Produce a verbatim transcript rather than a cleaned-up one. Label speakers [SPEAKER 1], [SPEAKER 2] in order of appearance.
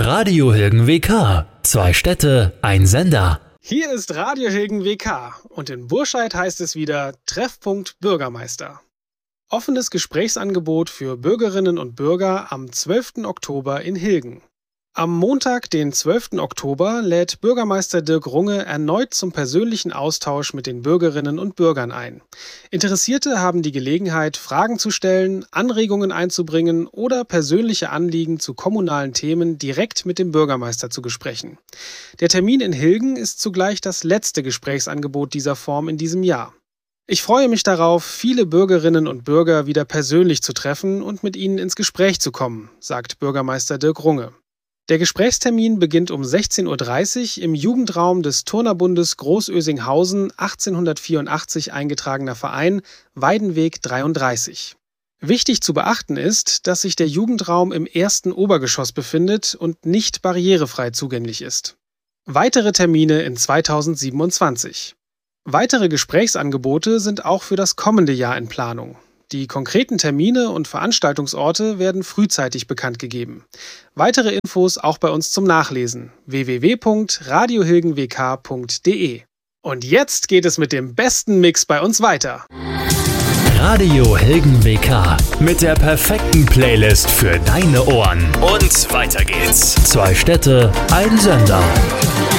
[SPEAKER 1] Radio Hilgen W K. Zwei Städte, ein Sender.
[SPEAKER 2] Hier ist Radio Hilgen W K und in Burscheid heißt es wieder Treffpunkt Bürgermeister. Offenes Gesprächsangebot für Bürgerinnen und Bürger am zwölften Oktober in Hilgen. Am Montag, den zwölften Oktober, lädt Bürgermeister Dirk Runge erneut zum persönlichen Austausch mit den Bürgerinnen und Bürgern ein. Interessierte haben die Gelegenheit, Fragen zu stellen, Anregungen einzubringen oder persönliche Anliegen zu kommunalen Themen direkt mit dem Bürgermeister zu besprechen. Der Termin in Hilgen ist zugleich das letzte Gesprächsangebot dieser Form in diesem Jahr. Ich freue mich darauf, viele Bürgerinnen und Bürger wieder persönlich zu treffen und mit ihnen ins Gespräch zu kommen, sagt Bürgermeister Dirk Runge. Der Gesprächstermin beginnt um sechzehn Uhr dreißig im Jugendraum des Turnerbundes Großösinghausen, achtzehnhundertvierundachtzig eingetragener Verein, Weidenweg dreiunddreißig. Wichtig zu beachten ist, dass sich der Jugendraum im ersten Obergeschoss befindet und nicht barrierefrei zugänglich ist. Weitere Termine in zweitausendsiebenundzwanzig. Weitere Gesprächsangebote sind auch für das kommende Jahr in Planung. Die konkreten Termine und Veranstaltungsorte werden frühzeitig bekannt gegeben. Weitere Infos auch bei uns zum Nachlesen: w w w punkt radio hilgen w k punkt d e. Und jetzt geht es mit dem besten Mix bei uns weiter.
[SPEAKER 1] Radio Hilgen W K mit der perfekten Playlist für deine Ohren. Und weiter geht's. Zwei Städte, ein Sender.